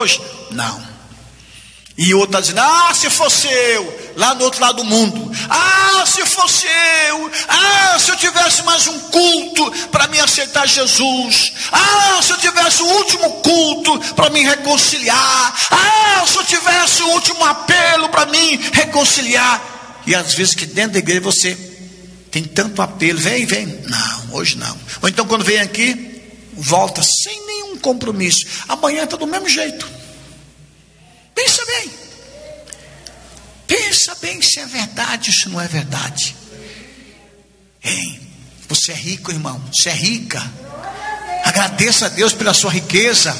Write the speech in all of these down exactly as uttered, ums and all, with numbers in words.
hoje? Não. E outro está dizendo: ah, se fosse eu, lá no outro lado do mundo. Ah, se fosse eu. Ah, se eu tivesse mais um culto para me aceitar Jesus. Ah, se eu tivesse o último culto para me reconciliar. Ah, se eu tivesse o último apelo para me reconciliar. E às vezes que dentro da igreja você tem tanto apelo. Vem, vem. Não, hoje não. Ou então quando vem aqui, volta sem nenhum compromisso. Amanhã está do mesmo jeito. Pensa bem. Pensa bem se é verdade ou se não é verdade. Ei, você é rico, irmão. Você é rica. Agradeça a Deus pela sua riqueza.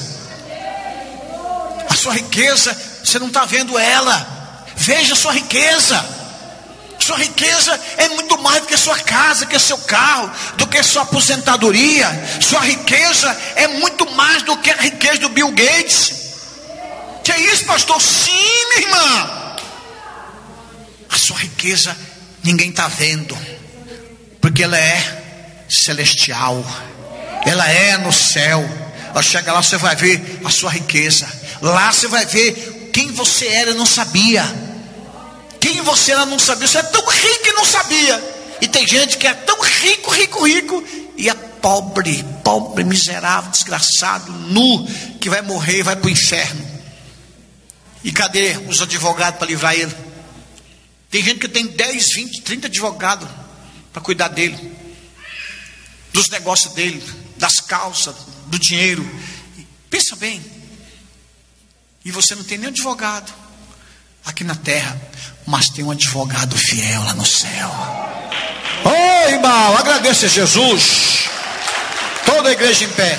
A sua riqueza, você não está vendo ela. Veja a sua riqueza. Sua riqueza é muito mais do que sua casa, que seu carro, do que sua aposentadoria. Sua riqueza é muito mais do que a riqueza do Bill Gates. Que é isso, pastor? Sim, minha irmã. A sua riqueza ninguém está vendo, porque ela é celestial, ela é no céu. Ao chegar lá você vai ver a sua riqueza. Lá você vai ver quem você era e não sabia. Quem você era não sabia. Você é tão rico e não sabia. E tem gente que é tão rico, rico, rico, e é pobre, pobre, miserável, desgraçado, nu, que vai morrer e vai para o inferno. E cadê os advogados para livrar ele? Tem gente que tem dez, vinte, trinta advogados para cuidar dele, dos negócios dele, das causas, do dinheiro. Pensa bem. E você não tem nem advogado aqui na terra, mas tem um advogado fiel lá no céu. Ô irmão, agradeça a Jesus. Toda a igreja em pé.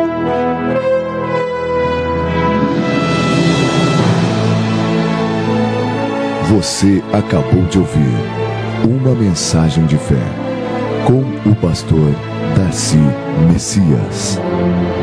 Você acabou de ouvir uma mensagem de fé com o pastor Darcy Messias.